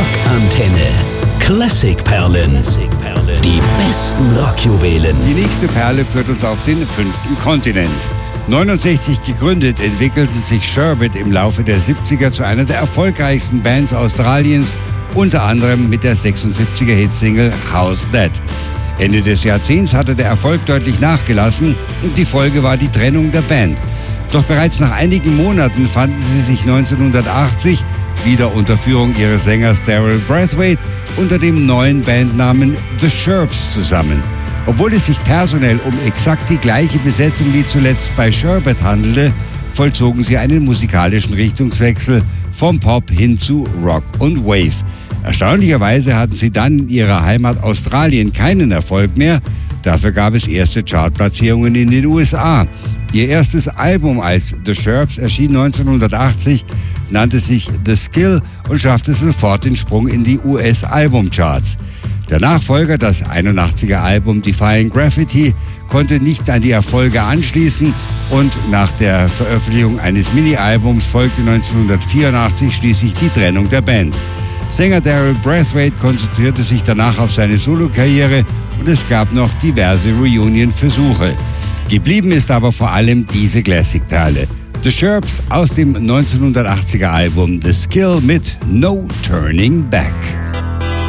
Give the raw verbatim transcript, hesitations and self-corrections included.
Rockantenne. Klassikperlen. Die besten Rockjuwelen. Die nächste Perle führt uns auf den fünften Kontinent. neunundsechzig gegründet, entwickelten sich Sherbet im Laufe der siebziger zu einer der erfolgreichsten Bands Australiens, unter anderem mit der sechsundsiebziger Hitsingle How's That. Ende des Jahrzehnts hatte der Erfolg deutlich nachgelassen und die Folge war die Trennung der Band. Doch bereits nach einigen Monaten fanden sie sich neunzehnhundertachtzig, wieder unter Führung ihres Sängers Daryl Braithwaite, unter dem neuen Bandnamen The Sherbs zusammen. Obwohl es sich personell um exakt die gleiche Besetzung wie zuletzt bei Sherbet handelte, vollzogen sie einen musikalischen Richtungswechsel vom Pop hin zu Rock und Wave. Erstaunlicherweise hatten sie dann in ihrer Heimat Australien keinen Erfolg mehr. Dafür gab es erste Chartplatzierungen in den U S A. Ihr erstes Album als The Sherbs erschien neunzehnhundertachtzig, nannte sich The Skill und schaffte sofort den Sprung in die U S-Albumcharts. Der Nachfolger, das einundachtziger Album Defying Graffiti, konnte nicht an die Erfolge anschließen und nach der Veröffentlichung eines Mini-Albums folgte neunzehnhundertvierundachtzig schließlich die Trennung der Band. Sänger Daryl Braithwaite konzentrierte sich danach auf seine Solokarriere und es gab noch diverse Reunion-Versuche. Geblieben ist aber vor allem diese Classic-Perle. The Sherbs aus dem neunzehnhundertachtziger Album The Skill mit No Turning Back.